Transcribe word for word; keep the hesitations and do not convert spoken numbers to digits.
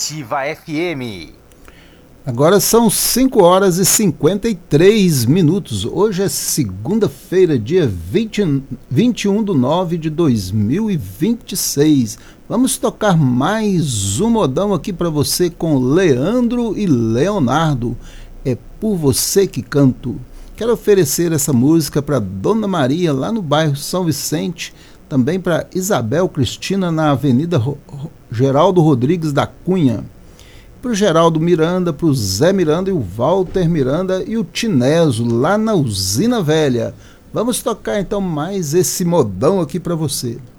Ativa F M. Agora são cinco horas e cinquenta e três minutos. Hoje é segunda-feira, dia vinte, vinte e um de nove de dois mil e vinte e seis. Vamos tocar mais um modão aqui para você com Leandro e Leonardo. É por você que canto. Quero oferecer essa música para Dona Maria, lá no bairro São Vicente, também para Isabel Cristina, na Avenida Geraldo Rodrigues da Cunha, para o Geraldo Miranda, para o Zé Miranda e o Walter Miranda e o Tineso, lá na Usina Velha. Vamos tocar então mais esse modão aqui para você.